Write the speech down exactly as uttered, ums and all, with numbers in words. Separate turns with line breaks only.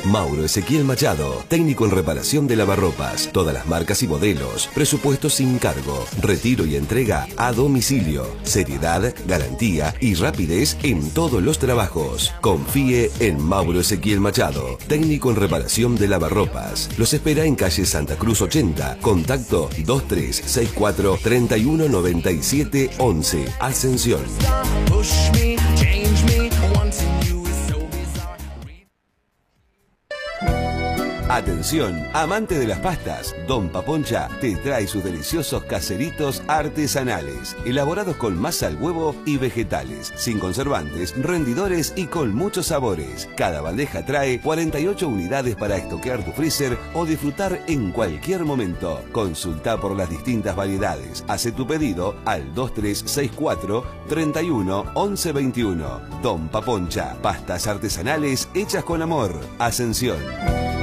Mauro Ezequiel Machado, técnico en reparación de lavarropas, todas las marcas y modelos, presupuesto sin cargo, retiro y entrega a domicilio, seriedad, garantía y rapidez en todos los trabajos. Confíe en Mauro Ezequiel Machado, técnico en reparación de lavarropas. Los espera en calle Santa Cruz ochenta, contacto dos tres seis cuatro, tres uno nueve siete once, Ascensión. Atención, amante de las pastas, Don Paponcha te trae sus deliciosos caseritos artesanales, elaborados con masa al huevo y vegetales, sin conservantes, rendidores y con muchos sabores. Cada bandeja trae cuarenta y ocho unidades para estoquear tu freezer o disfrutar en cualquier momento. Consulta por las distintas variedades. Hace tu pedido al dos tres seis cuatro, treinta y uno, once veintiuno. Don Paponcha, pastas artesanales hechas con amor. Ascensión.